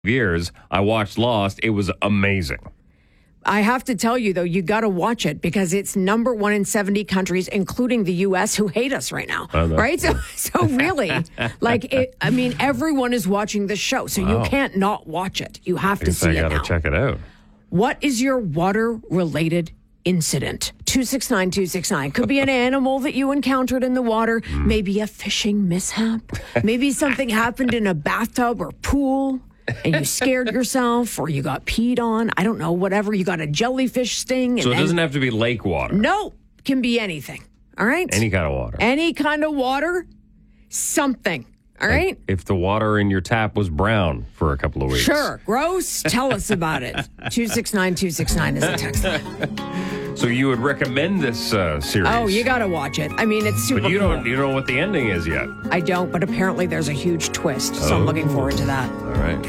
years, I watched Lost. It was amazing. I have to tell you, though, you got to watch it because it's number one in 70 countries, including the U.S., who hate us right now. Right? So really, everyone is watching this show. So you can't not watch it. You have to see it now. I got to check it out. What is your water-related incident? 269-269. Could be an animal that you encountered in the water. Maybe a fishing mishap. Maybe something happened in a bathtub or pool. And you scared yourself, or you got peed on. I don't know, whatever. You got a jellyfish sting. So it doesn't have to be lake water. No, can be anything. All right? Any kind of water. Any kind of water, something. All right? If the water in your tap was brown for a couple of weeks. Sure. Gross. Tell us about it. 269-269 is the text line. So you would recommend this series? Oh, you got to watch it. I mean, it's super But you cool. don't know what the ending is yet. I don't, but apparently there's a huge twist. So I'm looking forward to that. All right.